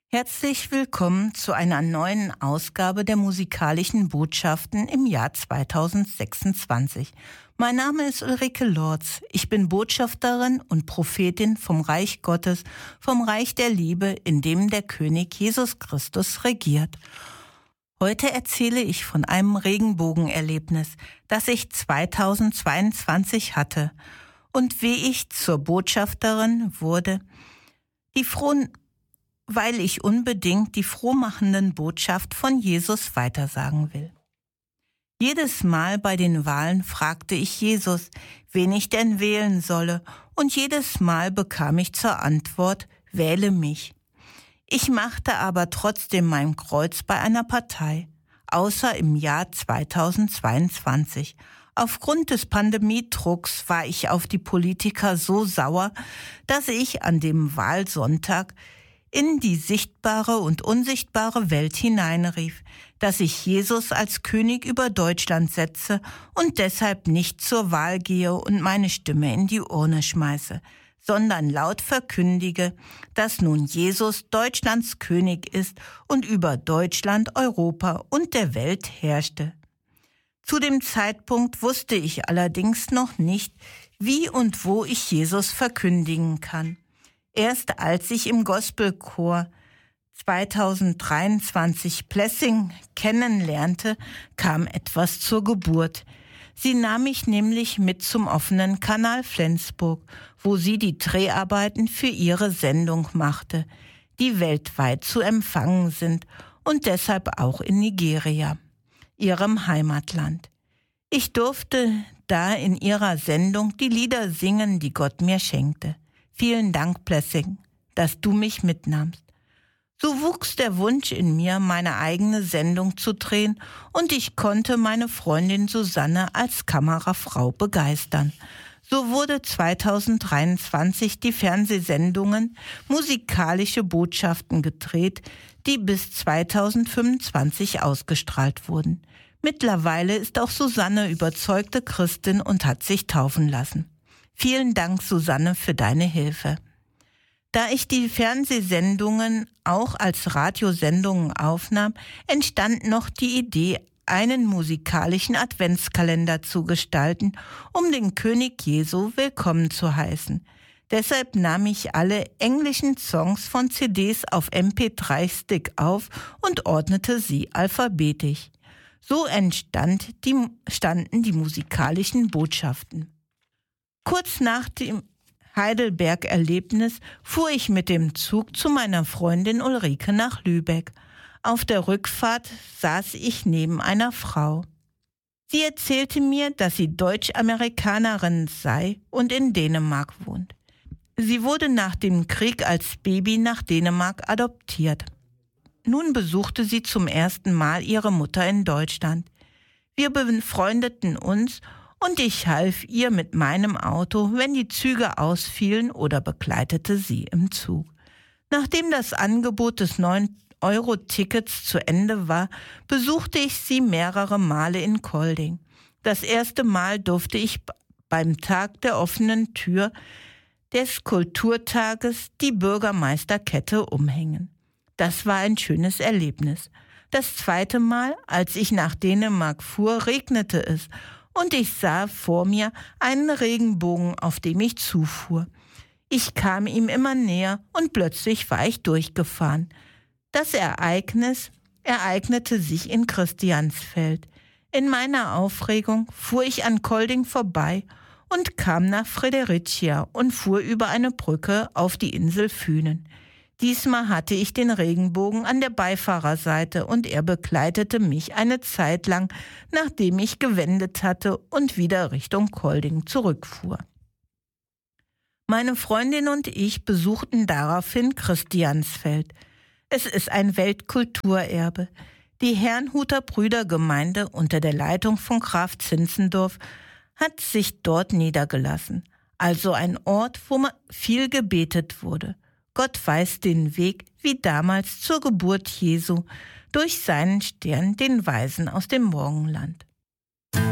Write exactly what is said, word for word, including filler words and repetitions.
Herzlich willkommen zu einer neuen Ausgabe der musikalischen Botschaften im Jahr zweitausendsechsundzwanzig. Mein Name ist Ulrike Lorz. Ich bin Botschafterin und Prophetin vom Reich Gottes, vom Reich der Liebe, in dem der König Jesus Christus regiert. Heute erzähle ich von einem Regenbogenerlebnis, das ich zweitausendzweiundzwanzig hatte und wie ich zur Botschafterin wurde, die frohen weil ich unbedingt die frohmachenden Botschaft von Jesus weitersagen will. Jedes Mal bei den Wahlen fragte ich Jesus, wen ich denn wählen solle, und jedes Mal bekam ich zur Antwort, wähle mich. Ich machte aber trotzdem mein Kreuz bei einer Partei, außer im Jahr zweitausendzweiundzwanzig. Aufgrund des Pandemiedrucks war ich auf die Politiker so sauer, dass ich an dem Wahlsonntag in die sichtbare und unsichtbare Welt hineinrief, dass ich Jesus als König über Deutschland setze und deshalb nicht zur Wahl gehe und meine Stimme in die Urne schmeiße, sondern laut verkündige, dass nun Jesus Deutschlands König ist und über Deutschland, Europa und der Welt herrschte. Zu dem Zeitpunkt wusste ich allerdings noch nicht, wie und wo ich Jesus verkündigen kann. Erst als ich im Gospelchor zweitausenddreiundzwanzig Plessing kennenlernte, kam etwas zur Geburt. Sie nahm mich nämlich mit zum offenen Kanal Flensburg, wo sie die Dreharbeiten für ihre Sendung machte, die weltweit zu empfangen sind und deshalb auch in Nigeria, ihrem Heimatland. Ich durfte da in ihrer Sendung die Lieder singen, die Gott mir schenkte. Vielen Dank, Plessing, dass du mich mitnahmst. So wuchs der Wunsch in mir, meine eigene Sendung zu drehen, und ich konnte meine Freundin Susanne als Kamerafrau begeistern. So wurde zweitausenddreiundzwanzig die Fernsehsendungen Musikalische Botschaften gedreht, die bis zweitausendfünfundzwanzig ausgestrahlt wurden. Mittlerweile ist auch Susanne überzeugte Christin und hat sich taufen lassen. Vielen Dank, Susanne, für deine Hilfe. Da ich die Fernsehsendungen auch als Radiosendungen aufnahm, entstand noch die Idee, einen musikalischen Adventskalender zu gestalten, um den König Jesu willkommen zu heißen. Deshalb nahm ich alle englischen Songs von C Ds auf M P drei Stick auf und ordnete sie alphabetisch. So entstand die, standen die musikalischen Botschaften. Kurz nach dem Heidelberg-Erlebnis fuhr ich mit dem Zug zu meiner Freundin Ulrike nach Lübeck. Auf der Rückfahrt saß ich neben einer Frau. Sie erzählte mir, dass sie Deutsch-Amerikanerin sei und in Dänemark wohnt. Sie wurde nach dem Krieg als Baby nach Dänemark adoptiert. Nun besuchte sie zum ersten Mal ihre Mutter in Deutschland. Wir befreundeten uns und ich half ihr mit meinem Auto, wenn die Züge ausfielen, oder begleitete sie im Zug. Nachdem das Angebot des neun Euro Tickets zu Ende war, besuchte ich sie mehrere Male in Kolding. Das erste Mal durfte ich beim Tag der offenen Tür des Kulturtages die Bürgermeisterkette umhängen. Das war ein schönes Erlebnis. Das zweite Mal, als ich nach Dänemark fuhr, regnete es, und ich sah vor mir einen Regenbogen, auf dem ich zufuhr. Ich kam ihm immer näher und plötzlich war ich durchgefahren. Das Ereignis ereignete sich in Christiansfeld. In meiner Aufregung fuhr ich an Kolding vorbei und kam nach Fredericia und fuhr über eine Brücke auf die Insel Fünen. Diesmal hatte ich den Regenbogen an der Beifahrerseite und er begleitete mich eine Zeit lang, nachdem ich gewendet hatte und wieder Richtung Kolding zurückfuhr. Meine Freundin und ich besuchten daraufhin Christiansfeld. Es ist ein Weltkulturerbe. Die Herrnhuter Brüdergemeinde unter der Leitung von Graf Zinzendorf hat sich dort niedergelassen, also ein Ort, wo viel gebetet wurde. Gott weist den Weg, wie damals zur Geburt Jesu, durch seinen Stern den Weisen aus dem Morgenland.